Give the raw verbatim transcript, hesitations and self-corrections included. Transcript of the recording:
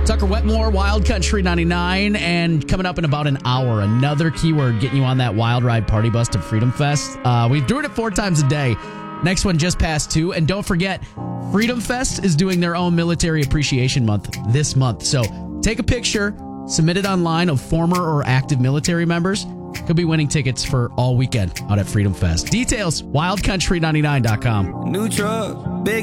Tucker Wetmore, Wild Country ninety-nine, and coming up in about an hour, another keyword getting you on that wild ride party bus to Freedom Fest. Uh, we're doing it four times a day. Next one just past two. And don't forget, Freedom Fest is doing their own Military Appreciation Month this month. So take a picture, submit it online of former or active military members. Could be winning tickets for all weekend out at Freedom Fest. Details, wild country ninety-nine dot com. New truck, big